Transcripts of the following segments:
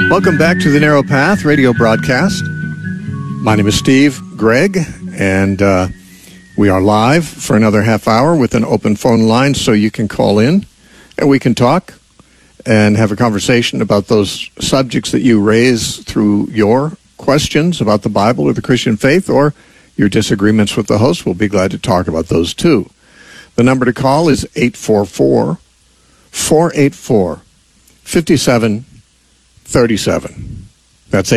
Welcome back to the Narrow Path radio broadcast. My name is Steve Gregg, and we are live for another half hour with an open phone line, so you can call in and we can talk and have a conversation about those subjects that you raise through your questions about the Bible or the Christian faith, or your disagreements with the host. We'll be glad to talk about those too. The number to call is 844-484-5737. That's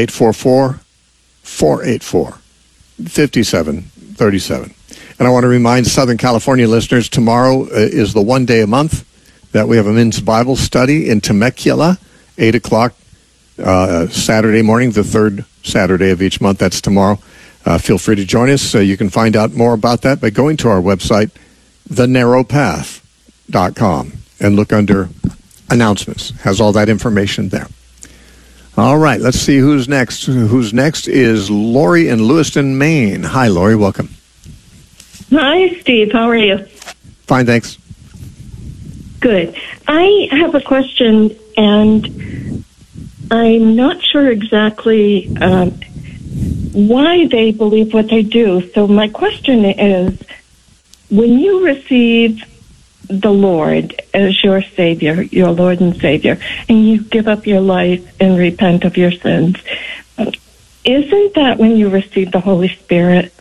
844-484-5737. And I want to remind Southern California listeners, tomorrow is the one day a month that we have a men's Bible study in Temecula, 8 o'clock Saturday morning, the third Saturday of each month. That's tomorrow. Feel free to join us. You can find out more about that by going to our website, thenarrowpath.com, and look under announcements. Has all that information there. All right, let's see who's next. Who's next is Lori in Lewiston, Maine. Hi, Lori. Welcome. Hi, Steve. How are you? Fine, thanks. Good. I have a question, and I'm not sure exactly why they believe what they do. So my question is, when you receive the Lord as your Savior, your Lord and Savior, and you give up your life and repent of your sins, isn't that when you receive the Holy Spirit?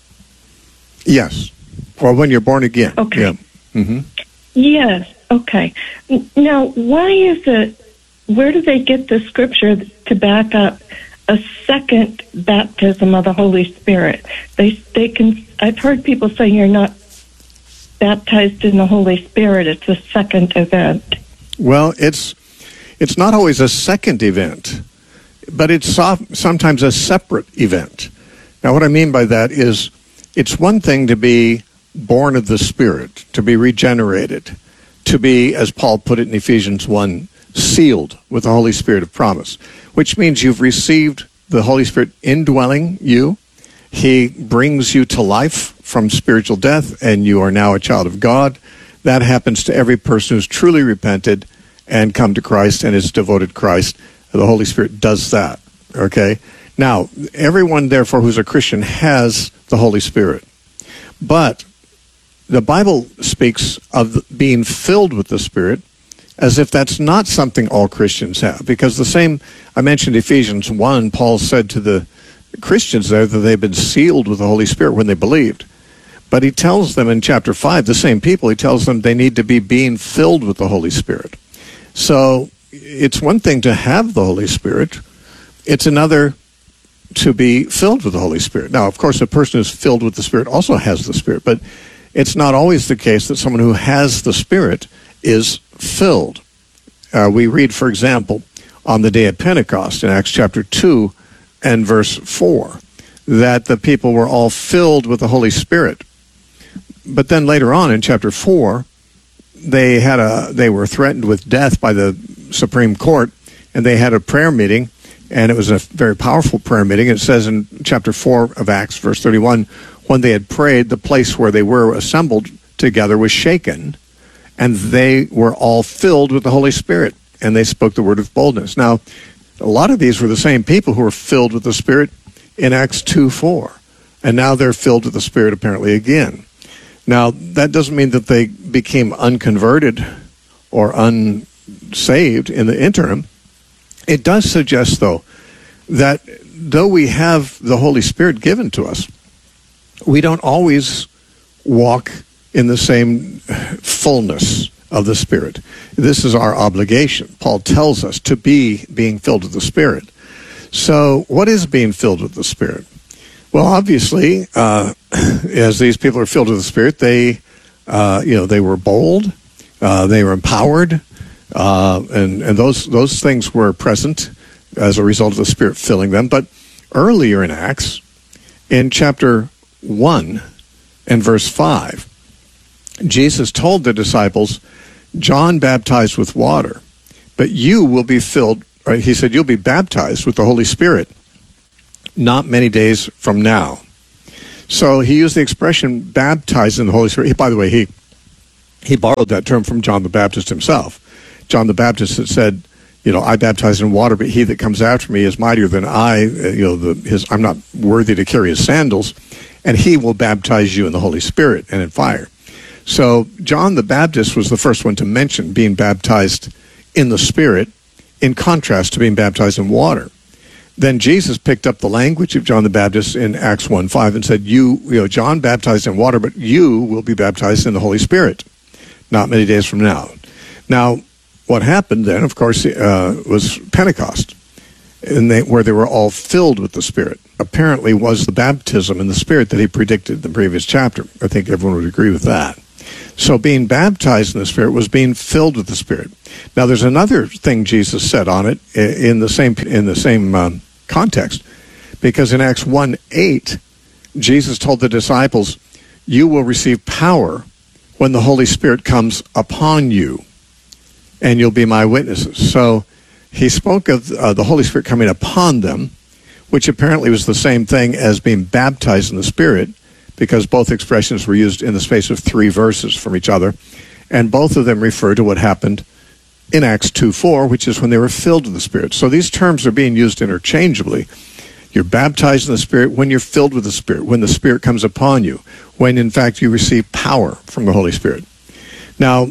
Yes. Or when you're born again. Okay. Yeah. Mm-hmm. Yes. Okay. Now, why is it, where do they get the scripture to back up a second baptism of the Holy Spirit? They can, I've heard people say you're not baptized in the Holy Spirit, it's a second event. Well, it's not always a second event, but it's sometimes a separate event. Now, what I mean by that is it's one thing to be born of the Spirit, to be regenerated, to be, as Paul put it in Ephesians 1, sealed with the Holy Spirit of promise, which means you've received the Holy Spirit indwelling you. He brings you to life from spiritual death, and you are now a child of God. That happens to every person who's truly repented and come to Christ and is devoted to Christ. The Holy Spirit does that, okay? Now, everyone, therefore, who's a Christian has the Holy Spirit. But the Bible speaks of being filled with the Spirit as if that's not something all Christians have. Because the same, I mentioned Ephesians 1, Paul said to the Christians there that they've been sealed with the Holy Spirit when they believed. But he tells them in chapter 5, the same people, he tells them they need to be being filled with the Holy Spirit. So it's one thing to have the Holy Spirit. It's another to be filled with the Holy Spirit. Now, of course, a person who's filled with the Spirit also has the Spirit, but it's not always the case that someone who has the Spirit is filled. We read, for example, on the day of Pentecost in Acts chapter 2 and verse 4, that the people were all filled with the Holy Spirit. But then later on in chapter 4, they were threatened with death by the Supreme Court, and they had a prayer meeting, and it was a very powerful prayer meeting. It says in chapter 4 of Acts, verse 31, when they had prayed, the place where they were assembled together was shaken, and they were all filled with the Holy Spirit, and they spoke the word with boldness. Now, a lot of these were the same people who were filled with the Spirit in Acts 2:4, and now they're filled with the Spirit apparently again. Now, that doesn't mean that they became unconverted or unsaved in the interim. It does suggest, though, that though we have the Holy Spirit given to us, we don't always walk in the same fullness of the Spirit. This is our obligation. Paul tells us to be being filled with the Spirit. So what is being filled with the Spirit? Well, obviously, as these people are filled with the Spirit, they were bold, they were empowered, and those things were present as a result of the Spirit filling them. But earlier in Acts, in chapter 1 and verse 5, Jesus told the disciples, John baptized with water, but you will be filled, right? He said, you'll be baptized with the Holy Spirit not many days from now. So he used the expression baptized in the Holy Spirit. By the way, he borrowed that term from John the Baptist himself. John the Baptist had said, I baptize in water, but he that comes after me is mightier than I. I'm not worthy to carry his sandals, and he will baptize you in the Holy Spirit and in fire. So John the Baptist was the first one to mention being baptized in the Spirit, in contrast to being baptized in water. Then Jesus picked up the language of John the Baptist in Acts 1:5 and said, John baptized in water, but you will be baptized in the Holy Spirit not many days from now. Now, what happened then, of course, was Pentecost, where they were all filled with the Spirit. Apparently was the baptism in the Spirit that he predicted in the previous chapter. I think everyone would agree with that. So being baptized in the Spirit was being filled with the Spirit. Now, there's another thing Jesus said on it in the same context, because in Acts 1:8, Jesus told the disciples, "You will receive power when the Holy Spirit comes upon you, and you'll be my witnesses." So he spoke of the Holy Spirit coming upon them, which apparently was the same thing as being baptized in the Spirit, because both expressions were used in the space of 3 verses from each other, and both of them refer to what happened in Acts 2:4, which is when they were filled with the Spirit. So these terms are being used interchangeably. You're baptized in the Spirit when you're filled with the Spirit, when the Spirit comes upon you, when in fact you receive power from the Holy Spirit. Now,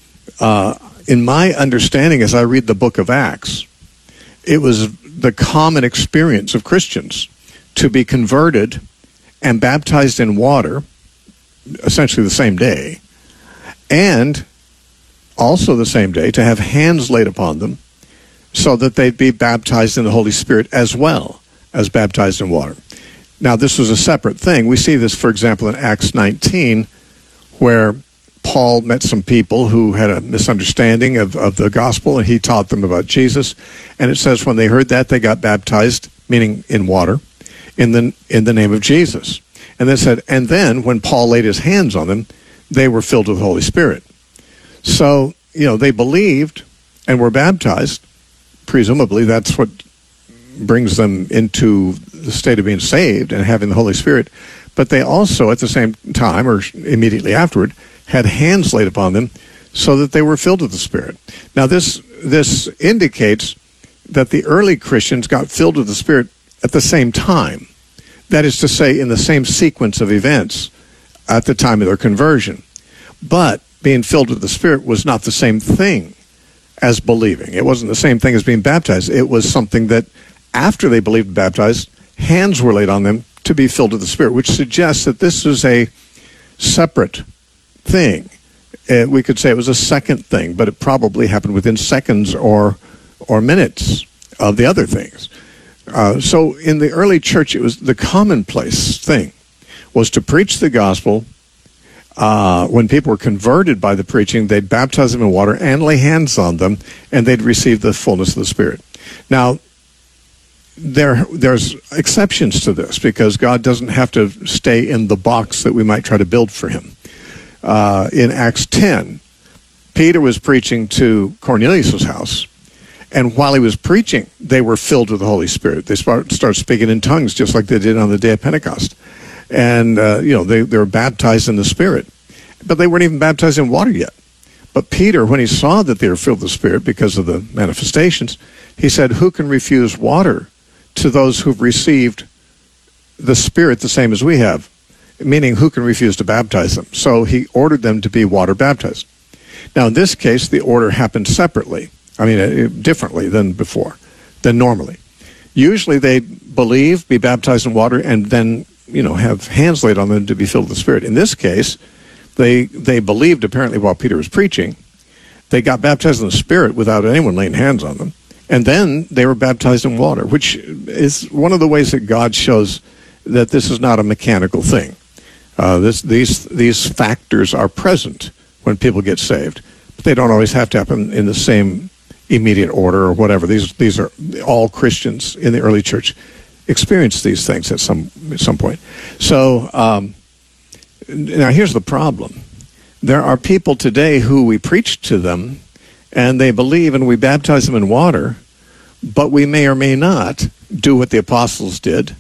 in my understanding as I read the book of Acts, it was the common experience of Christians to be converted and baptized in water, essentially the same day, and also the same day to have hands laid upon them so that they'd be baptized in the Holy Spirit as well as baptized in water. Now, this was a separate thing. We see this, for example, in Acts 19, where Paul met some people who had a misunderstanding of the gospel, and he taught them about Jesus. And it says when they heard that, they got baptized, meaning in water, in the name of Jesus. And they said, and then when Paul laid his hands on them, they were filled with the Holy Spirit. So, they believed and were baptized. Presumably, that's what brings them into the state of being saved and having the Holy Spirit. But they also, at the same time, or immediately afterward, had hands laid upon them so that they were filled with the Spirit. Now, this indicates that the early Christians got filled with the Spirit at the same time. That is to say, in the same sequence of events at the time of their conversion. But being filled with the Spirit was not the same thing as believing. It wasn't the same thing as being baptized. It was something that after they believed and baptized, hands were laid on them to be filled with the Spirit, which suggests that this is a separate thing. We could say it was a second thing, but it probably happened within seconds or minutes of the other things. So in the early church, it was the commonplace thing was to preach the gospel. When people were converted by the preaching, they'd baptize them in water and lay hands on them, and they'd receive the fullness of the Spirit. Now, there's exceptions to this, because God doesn't have to stay in the box that we might try to build for him. In Acts 10, Peter was preaching to Cornelius' house, and while he was preaching, they were filled with the Holy Spirit. They started speaking in tongues, just like they did on the day of Pentecost. And, they were baptized in the Spirit. But they weren't even baptized in water yet. But Peter, when he saw that they were filled with the Spirit because of the manifestations, he said, who can refuse water to those who've received the Spirit the same as we have? Meaning, who can refuse to baptize them? So he ordered them to be water baptized. Now, in this case, the order happened separately. Differently than normally. Usually they believe, be baptized in water, and then, have hands laid on them to be filled with the Spirit. In this case, they believed apparently while Peter was preaching. They got baptized in the Spirit without anyone laying hands on them. And then they were baptized in water, which is one of the ways that God shows that this is not a mechanical thing. These factors are present when people get saved, but they don't always have to happen in the same immediate order or whatever. These are all Christians in the early church experienced these things at some point. So now here's the problem. There are people today who we preach to them, and they believe, and we baptize them in water, but we may or may not do what the apostles did,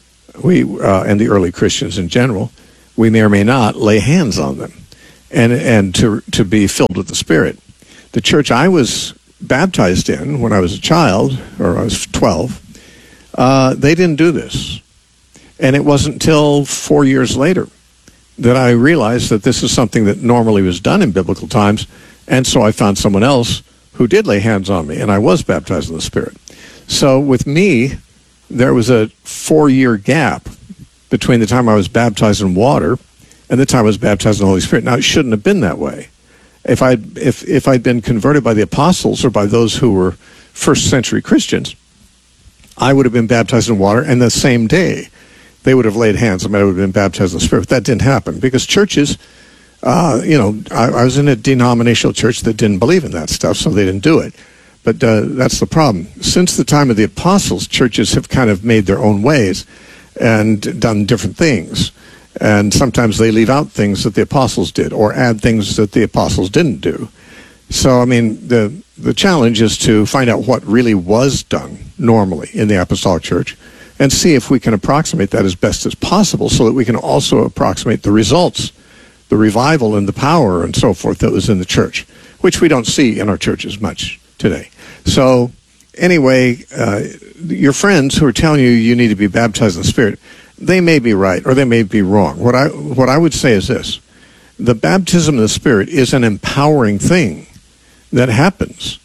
and the early Christians in general. We may or may not lay hands on them and to be filled with the Spirit. The church I was baptized in when I was a child, or I was 12, they didn't do this. And it wasn't until 4 years later that I realized that this is something that normally was done in biblical times, and so I found someone else who did lay hands on me, and I was baptized in the Spirit. So with me, there was a 4-year gap between the time I was baptized in water and the time I was baptized in the Holy Spirit. Now, it shouldn't have been that way. If I'd been converted by the apostles or by those who were first century Christians, I would have been baptized in water, and the same day they would have laid hands on me. I would have been baptized in the Spirit. But that didn't happen because churches, I was in a denominational church that didn't believe in that stuff, so they didn't do it. But that's the problem. Since the time of the apostles, churches have kind of made their own ways and done different things. And sometimes they leave out things that the apostles did or add things that the apostles didn't do. So, I mean, the challenge is to find out what really was done normally in the apostolic church and see if we can approximate that as best as possible so that we can also approximate the results, the revival and the power and so forth that was in the church, which we don't see in our churches much today. So, anyway, your friends who are telling you you need to be baptized in the Spirit, they may be right or they may be wrong. What I would say is this. The baptism of the Spirit is an empowering thing that happens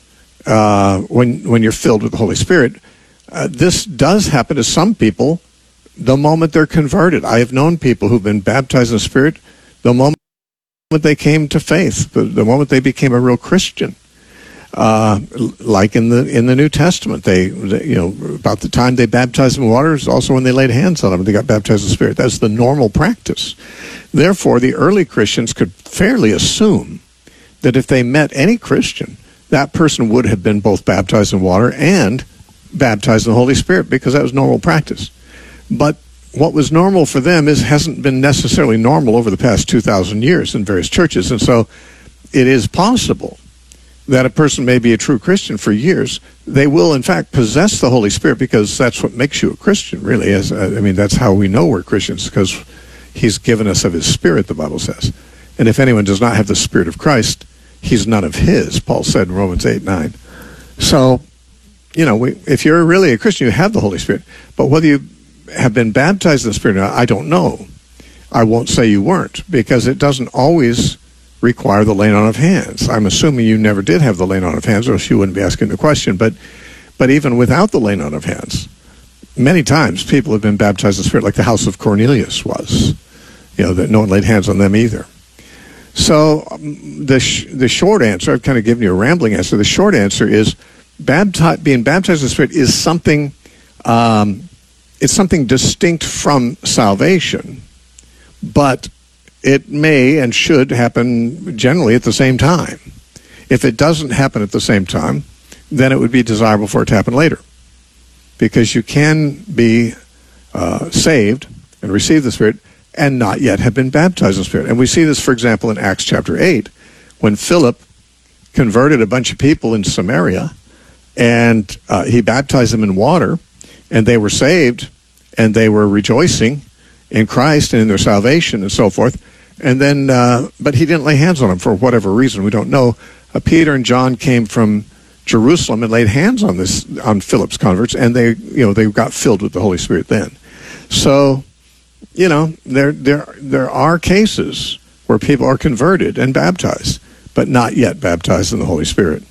when you're filled with the Holy Spirit. This does happen to some people the moment they're converted. I have known people who've been baptized in the Spirit the moment they came to faith, the moment they became a real Christian. Like in the New Testament, they about the time they baptized in water is also when they laid hands on them, they got baptized in the Spirit. That's the normal practice. Therefore, the early Christians could fairly assume that if they met any Christian, that person would have been both baptized in water and baptized in the Holy Spirit because that was normal practice. But what was normal for them hasn't been necessarily normal over the past 2,000 years in various churches. And so it is possible that a person may be a true Christian for years. They will, in fact, possess the Holy Spirit because that's what makes you a Christian, really. That's how we know we're Christians, because He's given us of His Spirit, the Bible says. And if anyone does not have the Spirit of Christ, he's none of His, Paul said in Romans 8:9. So, if you're really a Christian, you have the Holy Spirit. But whether you have been baptized in the Spirit or not, I don't know. I won't say you weren't, because it doesn't always require the laying on of hands. I'm assuming you never did have the laying on of hands, or else you wouldn't be asking the question. But even without the laying on of hands, many times people have been baptized in the Spirit, like the house of Cornelius was. That no one laid hands on them either. So the short answer, I've kind of given you a rambling answer. The short answer is being baptized in the Spirit is something. It's something distinct from salvation, but it may and should happen generally at the same time. If it doesn't happen at the same time, then it would be desirable for it to happen later, because you can be saved and receive the Spirit and not yet have been baptized in the Spirit. And we see this, for example, in Acts chapter 8, when Philip converted a bunch of people in Samaria, and he baptized them in water, and they were saved, and they were rejoicing in Christ and in their salvation and so forth. And then, but he didn't lay hands on them for whatever reason. We don't know. Peter and John came from Jerusalem and laid hands on Philip's converts, and they got filled with the Holy Spirit then. So, there are cases where people are converted and baptized, but not yet baptized in the Holy Spirit.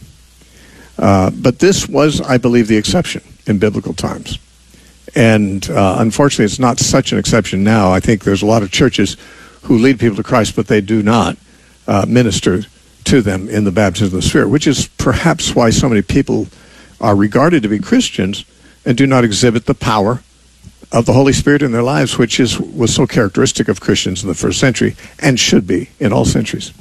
But this was, I believe, the exception in biblical times. And unfortunately, it's not such an exception now. I think there's a lot of churches who lead people to Christ, but they do not minister to them in the baptism of the Spirit, which is perhaps why so many people are regarded to be Christians and do not exhibit the power of the Holy Spirit in their lives, which was so characteristic of Christians in the first century and should be in all centuries.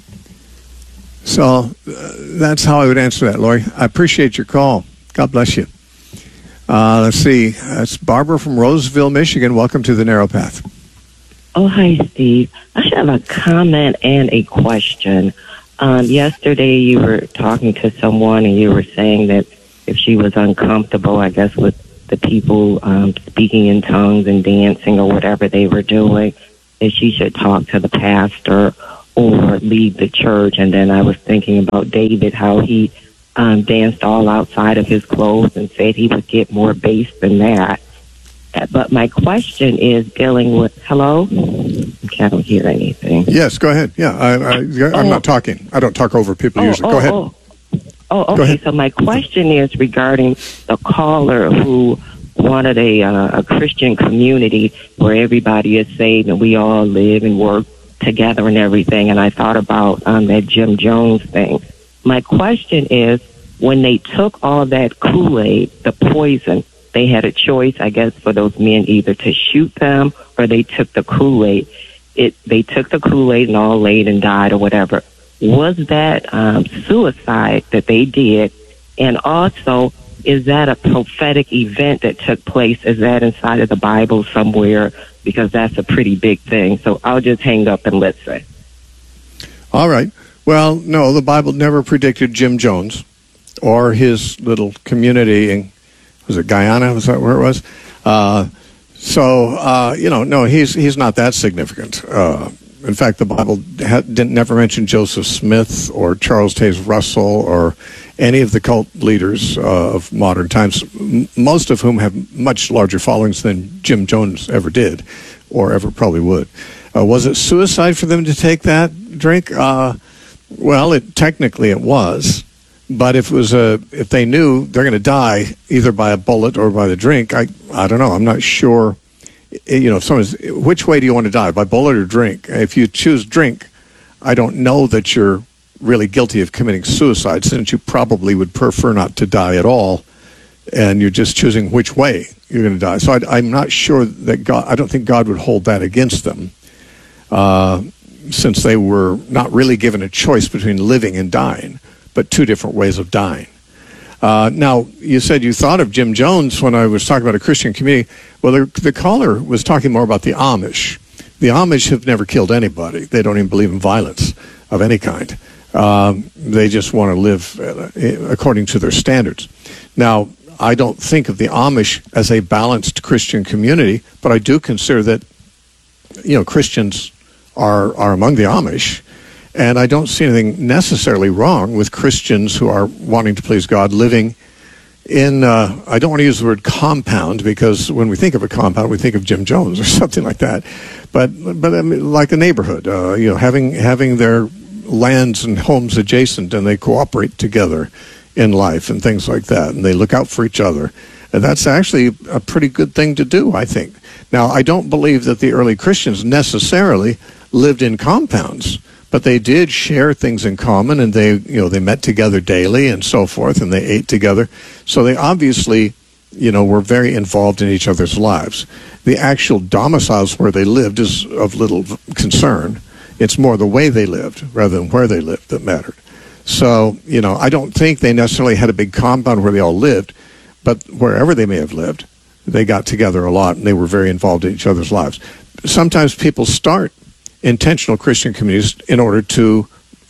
So that's how I would answer that, Lori. I appreciate your call. God bless you. Let's see. It's Barbara from Roseville, Michigan. Welcome to the Narrow Path. Oh, hi, Steve. I have a comment and a question. Yesterday you were talking to someone and you were saying that if she was uncomfortable, I guess, with the people speaking in tongues and dancing or whatever they were doing, that she should talk to the pastor or leave the church. And then I was thinking about David, how he danced all outside of his clothes and said he would get more bass than that. But my question is dealing with, hello? Okay, I don't hear anything. Yes, go ahead. Yeah, I'm not talking. I don't talk over people usually. Go ahead. Okay. So my question is regarding the caller who wanted a Christian community where everybody is saved and we all live and work together and everything. And I thought about that Jim Jones thing. My question is, when they took all that Kool-Aid, the poison, they had a choice, I guess, for those men either to shoot them or they took the Kool-Aid. They took the Kool-Aid and all laid and died or whatever. Was that suicide that they did? And also, is that a prophetic event that took place? Is that inside of the Bible somewhere? Because that's a pretty big thing. So I'll just hang up and listen. All right. Well, no, the Bible never predicted Jim Jones or his little community in, was it Guyana? Was that where it was? No, he's not that significant. In fact, the Bible didn't never mention Joseph Smith or Charles Taze Russell or any of the cult leaders of modern times, most of whom have much larger followings than Jim Jones ever did or ever probably would. Was it suicide for them to take that drink? Well, technically it was. But if they knew they're going to die either by a bullet or by the drink, I don't know. I'm not sure. If someone's, which way do you want to die, by bullet or drink? If you choose drink, I don't know that you're really guilty of committing suicide, since you probably would prefer not to die at all, and you're just choosing which way you're going to die. So I'm not sure that I don't think God would hold that against them, since they were not really given a choice between living and dying, but two different ways of dying. Now, you said you thought of Jim Jones when I was talking about a Christian community. Well, the caller was talking more about the Amish. The Amish have never killed anybody. They don't even believe in violence of any kind. They just want to live according to their standards. Now, I don't think of the Amish as a balanced Christian community, but I do consider that, Christians are among the Amish. And I don't see anything necessarily wrong with Christians who are wanting to please God living in, I don't want to use the word compound, because when we think of a compound, we think of Jim Jones or something like that. But I mean, like a neighborhood, having their lands and homes adjacent, and they cooperate together in life and things like that, and they look out for each other. And that's actually a pretty good thing to do, I think. Now, I don't believe that the early Christians necessarily lived in compounds, but they did share things in common, and they met together daily and so forth, and they ate together. So they obviously, were very involved in each other's lives. The actual domiciles where they lived is of little concern. It's more the way they lived rather than where they lived that mattered. So, I don't think they necessarily had a big compound where they all lived, but wherever they may have lived, they got together a lot, and they were very involved in each other's lives. Sometimes people start intentional Christian communities in order to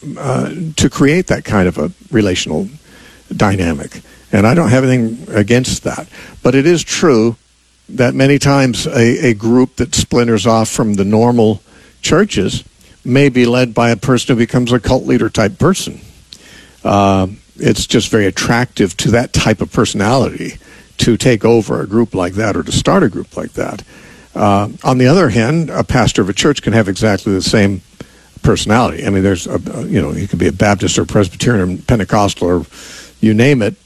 create that kind of a relational dynamic. And I don't have anything against that. But it is true that many times a group that splinters off from the normal churches may be led by a person who becomes a cult leader type person. It's just very attractive to that type of personality to take over a group like that or to start a group like that. On the other hand, a pastor of a church can have exactly the same personality. I mean, he could be a Baptist or Presbyterian or Pentecostal or you name it,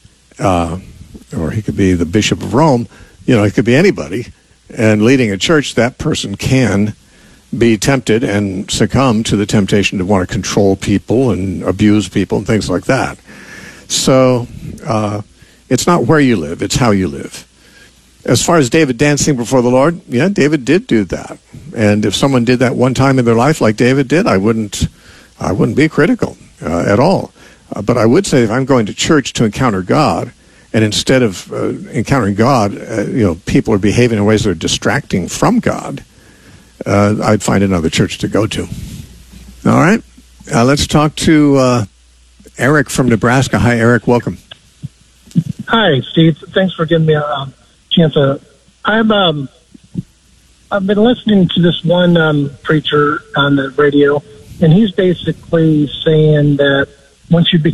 or he could be the Bishop of Rome. It could be anybody. And leading a church, that person can be tempted and succumb to the temptation to want to control people and abuse people and things like that. So it's not where you live, it's how you live. As far as David dancing before the Lord, yeah, David did do that. And if someone did that one time in their life like David did, I wouldn't be critical at all. But I would say if I'm going to church to encounter God, and instead of encountering God, people are behaving in ways that are distracting from God, I'd find another church to go to. All right. Let's talk to Eric from Nebraska. Hi, Eric. Welcome. Hi, Steve. Thanks for giving me a chance. I've been listening to this one preacher on the radio, and he's basically saying that once you